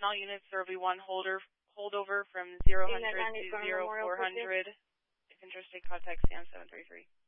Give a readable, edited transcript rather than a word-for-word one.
all units, there will be one holdover from 0 to 0400. If interested, contact Sam 733.